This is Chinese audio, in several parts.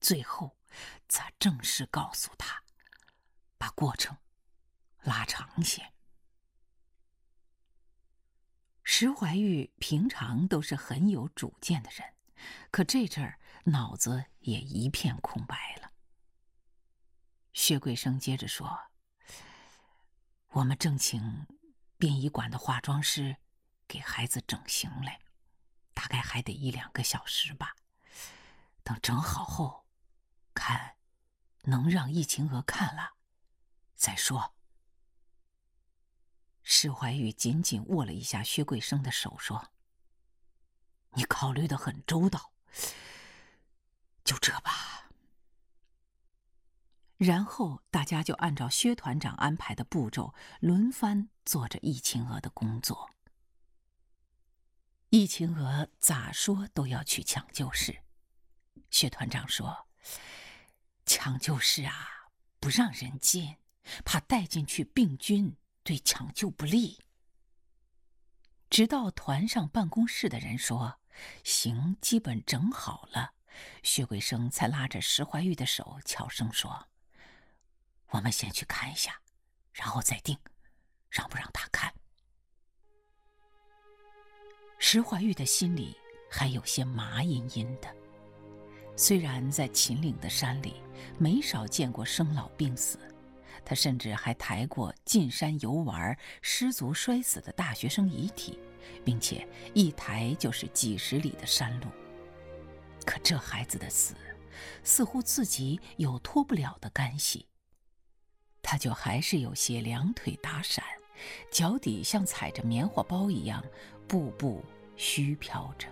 最后才正式告诉他，把过程拉长些。石怀玉平常都是很有主见的人，可这阵儿脑子也一片空白了。薛桂生接着说：“我们正请殡仪馆的化妆师给孩子整形来，大概还得1-2个小时吧。等整好后，看能让易晴娥看了再说。”石怀玉紧紧握了一下薛桂生的手，说：“你考虑得很周到，就这吧。”然后大家就按照薛团长安排的步骤，轮番做着易晴娥的工作。易晴娥咋说都要去抢救室。薛团长说：“抢救室啊，不让人进，怕带进去病菌，对抢救不利。”直到团上办公室的人说行，基本整好了，薛桂生才拉着石怀玉的手，悄声说：“我们先去看一下，然后再定，让不让他看。”石怀玉的心里还有些麻阴阴的。虽然在秦岭的山里没少见过生老病死，他甚至还抬过进山游玩失足摔死的大学生遗体，并且一抬就是几十里的山路。可这孩子的死，似乎自己有脱不了的干系，他就还是有些两腿打闪，脚底像踩着棉花包一样，步步虚飘着。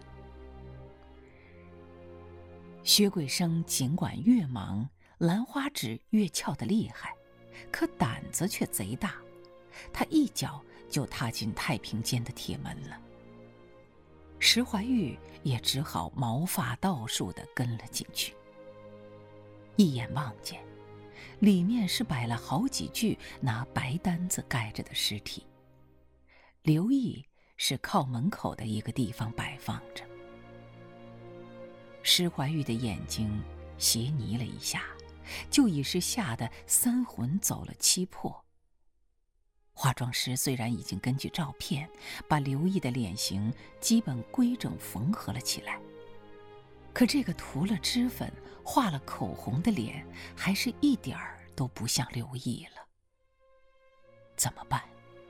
薛桂生尽管越忙，兰花指越翘得厉害，可胆子却贼大，他一脚就踏进太平间的铁门了。石怀玉也只好毛发倒竖地跟了进去。一眼望见，里面是摆了好几具拿白单子盖着的尸体。刘毅是靠门口的一个地方摆放着。石怀玉的眼睛斜睨了一下，就已是吓得3魂走了7魄。化妆师虽然已经根据照片把刘毅的脸型基本规整缝合了起来，可这个涂了脂粉、画了口红的脸，还是一点儿都不像刘毅了。怎么办？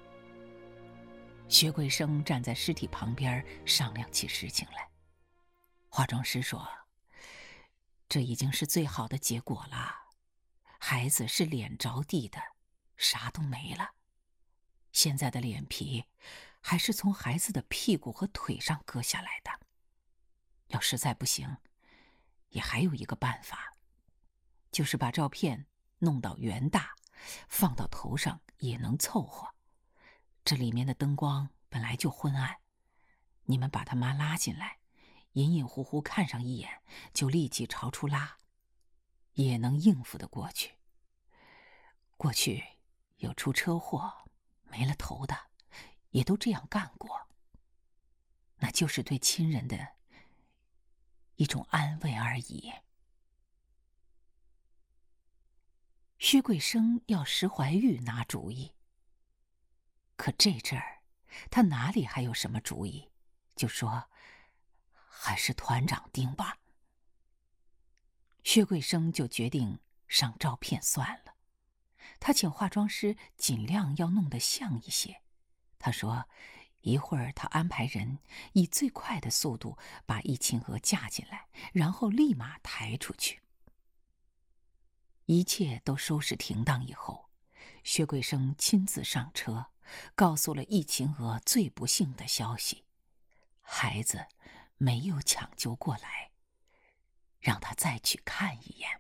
薛桂生站在尸体旁边商量起事情来。化妆师说：“这已经是最好的结果了，孩子是脸着地的，啥都没了。现在的脸皮还是从孩子的屁股和腿上割下来的。要实在不行，也还有一个办法，就是把照片弄到圆大，放到头上也能凑合。这里面的灯光本来就昏暗，你们把他妈拉进来，隐隐乎乎看上一眼，就立即朝出拉，也能应付得过去。过去有出车祸没了头的，也都这样干过。那就是对亲人的一种安慰而已。”薛桂生要石怀玉拿主意，可这阵儿他哪里还有什么主意，就说：“还是团长定吧。”薛桂生就决定上照片算了。他请化妆师尽量要弄得像一些。他说一会儿他安排人以最快的速度把易晴娥架进来，然后立马抬出去。一切都收拾停当以后，薛桂生亲自上车，告诉了易晴娥最不幸的消息：孩子没有抢救过来，让他再去看一眼。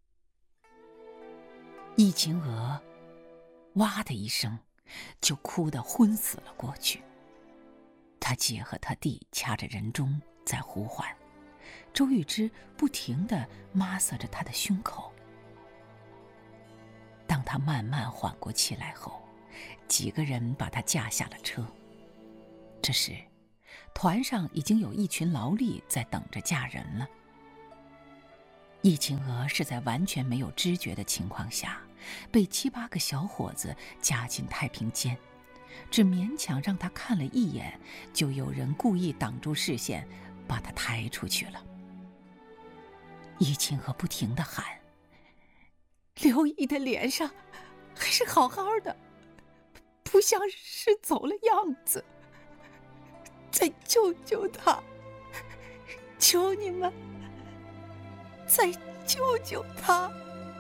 易晴娥哇的一声就哭得昏死了过去。他姐和他弟掐着人中在呼唤，周玉芝不停地抹挲着他的胸口。当他慢慢缓过气来后，几个人把他架下了车。这时团上已经有一群劳力在等着嫁人了。 易秦娥是在完全没有知觉的情况下，被7、8个小伙子夹进太平间，只勉强让他看了一眼，就有人故意挡住视线，把他抬出去了。易秦娥不停地喊：“刘毅的脸上还是好好的，不像是走了样子，再救救他，求你们，再救救他。”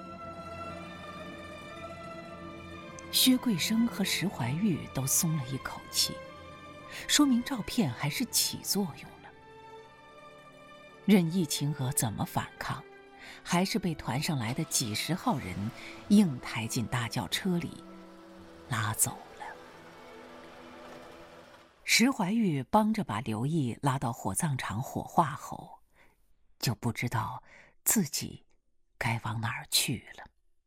薛桂生和石怀玉都松了一口气，说明照片还是起作用了。任易秦娥怎么反抗，还是被团上来的几10号人硬抬进大轿车里，拉走了。石怀玉帮着把刘毅拉到火葬场火化后，就不知道自己该往哪儿去了。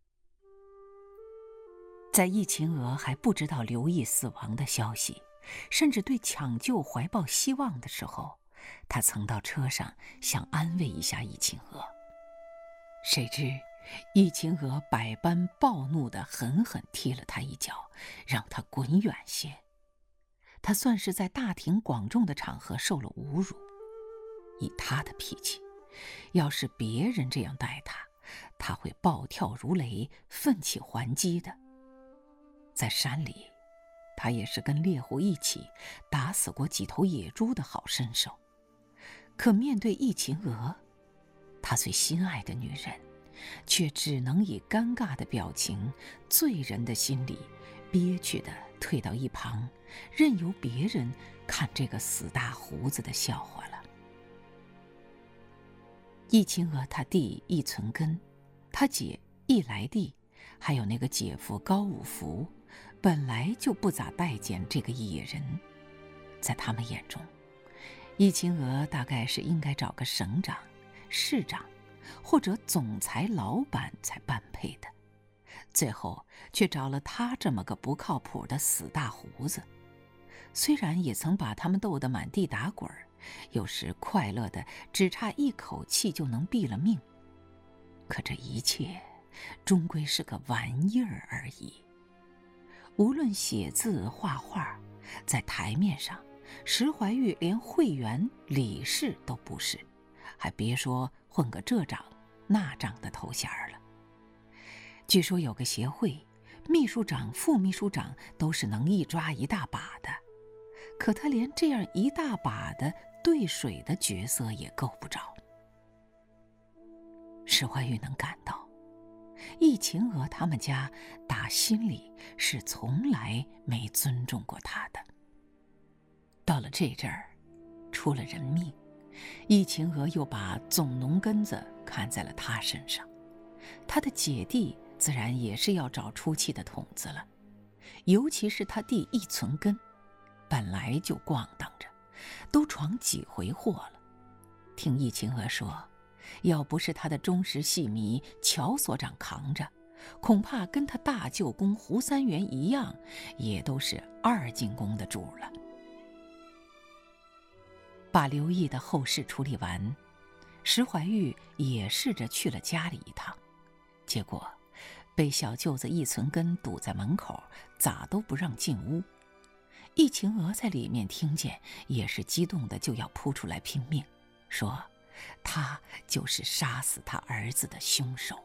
在易秦娥还不知道刘毅死亡的消息，甚至对抢救怀抱希望的时候，他曾到车上想安慰一下易秦娥，谁知易秦娥百般暴怒地狠狠踢了他一脚，让他滚远些。他算是在大庭广众的场合受了侮辱，以他的脾气，要是别人这样待他，他会暴跳如雷，奋起还击的。在山里，他也是跟猎户一起打死过几头野猪的好身手。可面对易秦娥，他最心爱的女人，却只能以尴尬的表情，醉人的心里憋屈地退到一旁，任由别人看这个死大胡子的笑话了。易秦娥他弟易存根，他姐易来娣，还有那个姐夫高五福，本来就不咋待见这个野人。在他们眼中，易秦娥大概是应该找个省长、市长或者总裁老板才般配的，最后却找了他这么个不靠谱的死大胡子。虽然也曾把他们斗得满地打滚，有时快乐的只差一口气就能毙了命，可这一切终归是个玩意儿而已。无论写字画画，在台面上，石怀玉连会员、理事都不是，还别说混个这长那长的头衔了。据说有个协会，秘书长、副秘书长都是能一抓一大把的，可他连这样一大把的兑水的角色也够不着。石怀玉能感到，易秦娥他们家打心里是从来没尊重过他的。到了这阵儿，出了人命，易秦娥又把总农根子看在了他身上，他的姐弟自然也是要找出气的筒子了。尤其是他弟易存根，本来就咣当着，都闯几回祸了。听易秦娥说，要不是他的忠实戏迷乔所长扛着，恐怕跟他大舅公胡三元一样，也都是2进宫的主了。把刘毅的后事处理完，石怀玉也试着去了家里一趟，结果被小舅子易存根堵在门口，咋都不让进屋。易秦娥在里面听见，也是激动的就要扑出来拼命，说他就是杀死他儿子的凶手。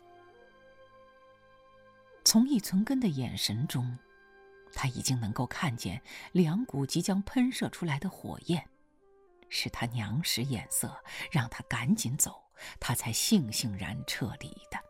从易存根的眼神中，他已经能够看见2股即将喷射出来的火焰，是他娘使眼色让他赶紧走，他才悻悻然撤离的。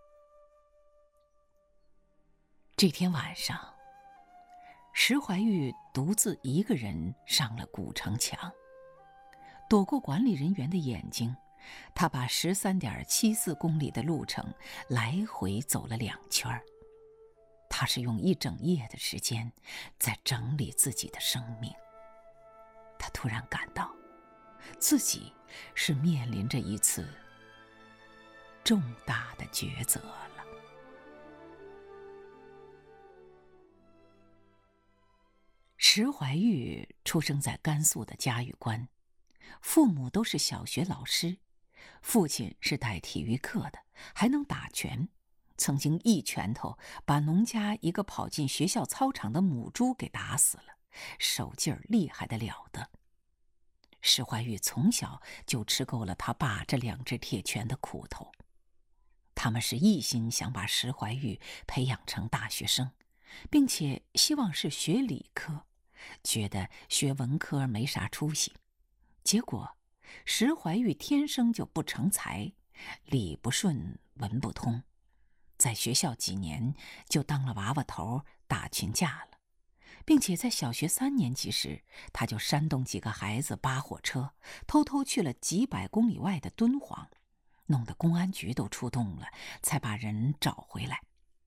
这天晚上，石怀玉独自一个人上了古城墙，躲过管理人员的眼睛，他把13.74公里的路程来回走了2圈。他是用1整夜的时间在整理自己的生命。他突然感到自己是面临着一次重大的抉择了。石怀玉出生在甘肃的嘉峪关，父母都是小学老师， 父亲是带体育课的，还能打拳，曾经一拳头把农家一个跑进学校操场的母猪给打死了，手劲儿厉害得了得。石怀玉从小就吃够了他爸这2只铁拳的苦头。他们是一心想把石怀玉培养成大学生，并且希望是学理科，觉得学文科没啥出息。结果石怀玉天生就不成才，理不顺文不通，在学校几年就当了娃娃头，打群架了，并且在小学3年级时，他就煽动几个孩子扒火车，偷偷去了几百公里外的敦煌，弄得公安局都出动了，才把人找回来。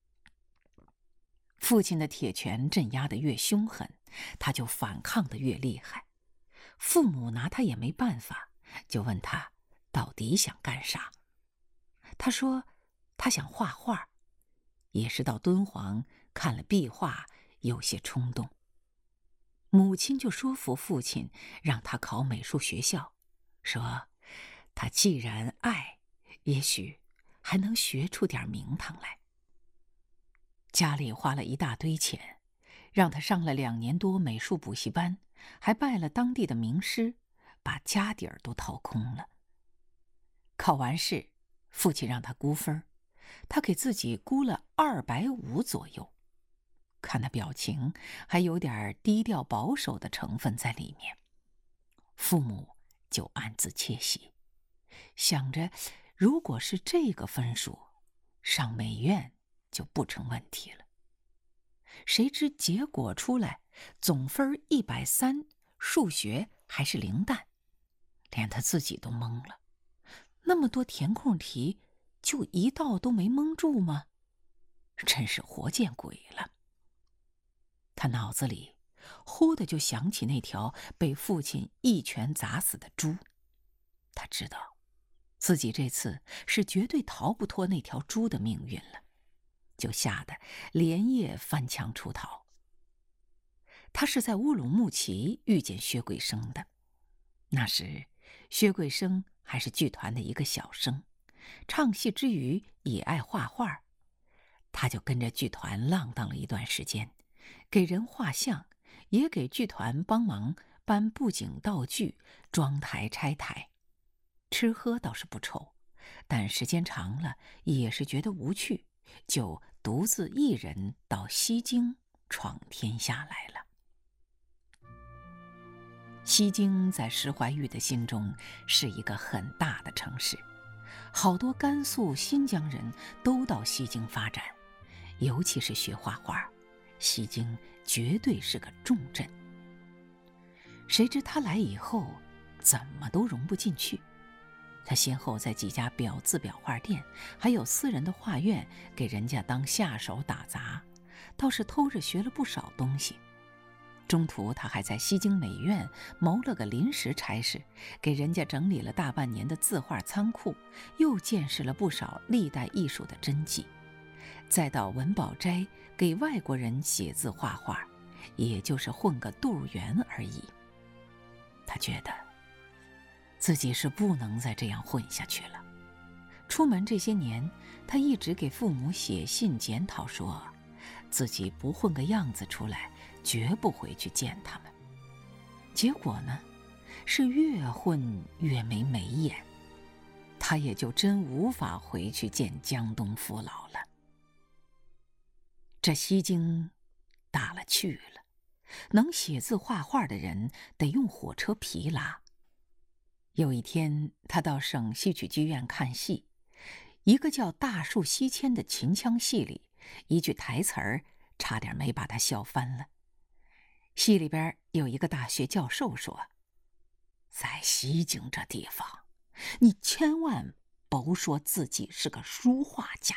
父亲的铁拳镇压得越凶狠，他就反抗得越厉害。父母拿他也没办法，就问他到底想干啥。他说他想画画，也是到敦煌看了壁画，有些冲动。母亲就说服父亲让他考美术学校，说他既然爱，也许还能学出点名堂来。家里花了一大堆钱，让他上了2年多美术补习班，还拜了当地的名师，把家底儿都掏空了。考完试，父亲让他估分，他给自己估了250左右，看那表情还有点低调保守的成分在里面。父母就暗自窃喜，想着如果是这个分数，上美院就不成问题了。谁知结果出来，总分130，数学还是零蛋，连他自己都懵了。那么多填空题，就一道都没蒙住吗？真是活见鬼了。他脑子里忽的就想起那条被父亲一拳砸死的猪，他知道自己这次是绝对逃不脱那条猪的命运了，就吓得连夜翻墙出逃。他是在乌鲁木齐遇见薛桂生的，那时薛桂生还是剧团的一个小生，唱戏之余也爱画画，他就跟着剧团浪荡了一段时间，给人画像，也给剧团帮忙搬布景道具、装台拆台。吃喝倒是不愁，但时间长了也是觉得无趣，就独自一人到西京闯天下来了。西京在石怀玉的心中是一个很大的城市，好多甘肃、新疆人都到西京发展，尤其是学画画，西京绝对是个重镇。谁知他来以后，怎么都融不进去。他先后在几家裱字裱画店，还有私人的画院，给人家当下手打杂，倒是偷着学了不少东西。中途他还在西京美院谋了个临时差事，给人家整理了大半年的字画仓库，又见识了不少历代艺术的真迹。再到文保斋给外国人写字画画，也就是混个度员而已。他觉得自己是不能再这样混下去了。出门这些年，他一直给父母写信检讨，说自己不混个样子出来，绝不回去见他们。结果呢，是越混越没眉眼，他也就真无法回去见江东父老了。这西京大了去了，能写字画画的人得用火车皮拉。有一天，他到省戏曲剧院看戏，一个叫《大树西迁》的秦腔戏里，一句台词儿差点没把他笑翻了。戏里边有一个大学教授说，在西京这地方，你千万甭说自己是个书画家。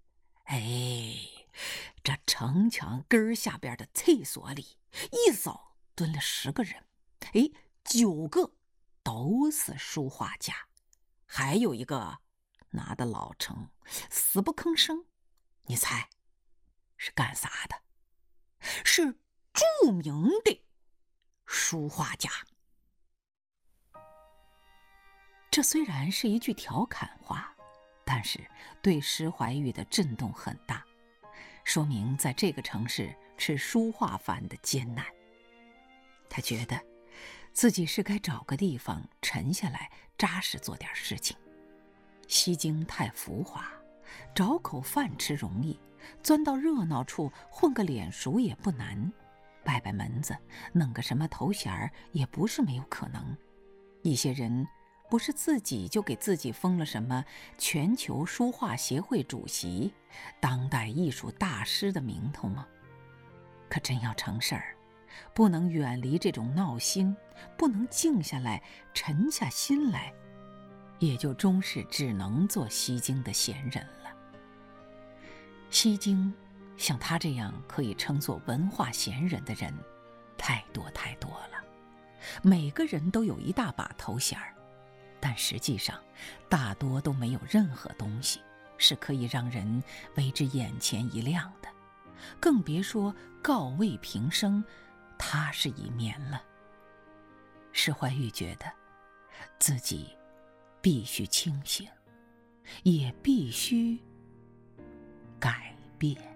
这城墙根下边的厕所里，一早蹲了10个人，9个都是书画家，还有一个拿的老成，死不吭声。你猜是干啥的？是著名的书画家。 这虽然是一句调侃话，但是对施怀玉的震动很大，说明在这个城市吃书画饭的艰难。他觉得自己是该找个地方沉下来，扎实做点事情。西京太浮华，找口饭吃容易，钻到热闹处混个脸熟也不难，拜拜门子，弄个什么头衔儿也不是没有可能。一些人不是自己就给自己封了什么全球书画协会主席、当代艺术大师的名头吗？可真要成事儿，不能远离这种闹心，不能静下来沉下心来，也就终是只能做西京的闲人了。西京像他这样可以称作文化闲人的人太多太多了，每个人都有一大把头衔儿，但实际上大多都没有任何东西是可以让人为之眼前一亮的，更别说告慰平生踏实一眠了。施怀玉觉得自己必须清醒，也必须改变。